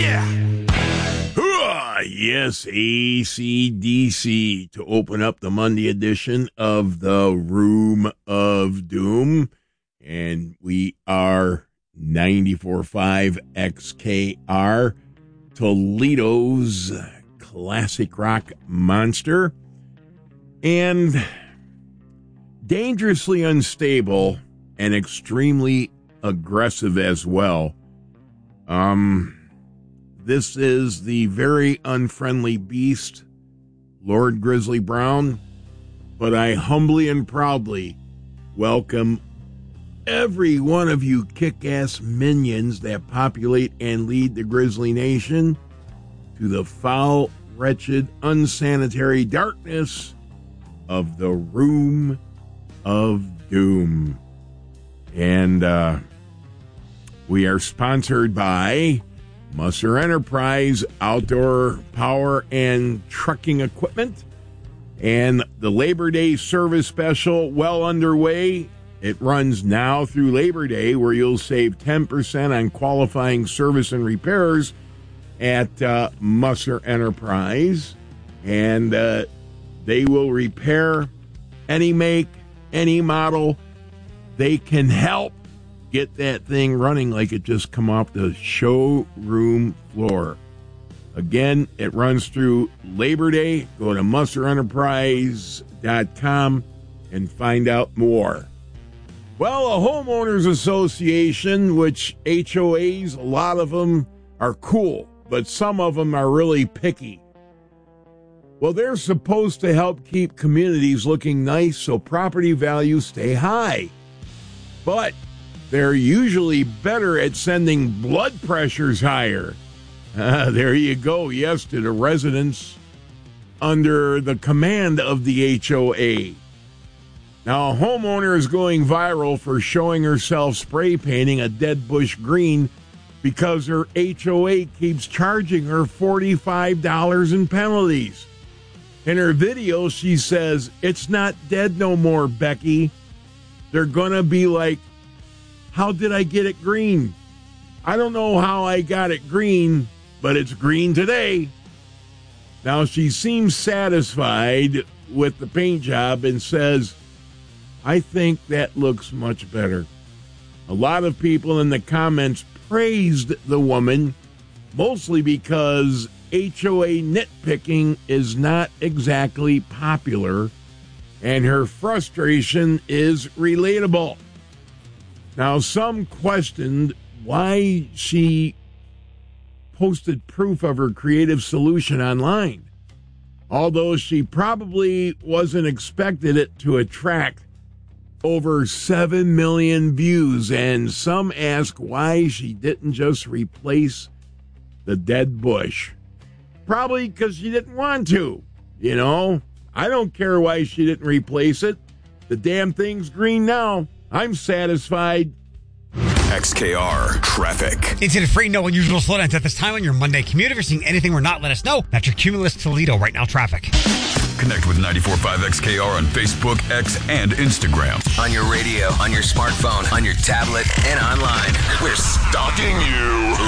Yes, AC/DC to open up the Monday edition of the Room of Doom. And we are 94.5 XKR, Toledo's classic rock monster. And dangerously unstable and extremely aggressive as well. This is the very unfriendly beast, Lord Grizzly Brown, but I humbly and proudly welcome every one of you kick-ass minions that populate and lead the Grizzly Nation to the foul, wretched, unsanitary darkness of the Room of Doom. And we are sponsored by Musser Enterprise Outdoor Power and Trucking Equipment, and the Labor Day service special well underway. It runs now through Labor Day, where you'll save 10% on qualifying service and repairs at Musser Enterprise, and they will repair any make, any model. They can help get that thing running like it just come off the showroom floor. Again, it runs through Labor Day. Go to musserenterprise.com and find out more. Well, a homeowners association, which HOAs, a lot of them are cool, but some of them are really picky. Well, they're supposed to help keep communities looking nice so property values stay high. But they're usually better at sending blood pressures higher. There you go. Yes, to the residents under the command of the HOA. Now, a homeowner is going viral for showing herself spray painting a dead bush green because her HOA keeps charging her $45 in penalties. In her video, she says, "It's not dead no more, Becky. They're going to be like, how did I get it green? I don't know how I got it green, but it's green today." Now, she seems satisfied with the paint job and says, "I think that looks much better." A lot of people in the comments praised the woman, mostly because HOA nitpicking is not exactly popular, and her frustration is relatable. Now, some questioned why she posted proof of her creative solution online, although she probably wasn't expected it to attract over 7 million views, and some ask why she didn't just replace the dead bush. Probably because she didn't want to, you know. I don't care why she didn't replace it. The damn thing's green now. I'm satisfied. XKR Traffic. It's a free, no unusual slowdowns at this time on your Monday commute. If you're seeing anything we're not, let us know. That's your Cumulus Toledo right now traffic. Connect with 94.5 XKR on Facebook, X, and Instagram. On your radio, on your smartphone, on your tablet, and online. We're stalking you.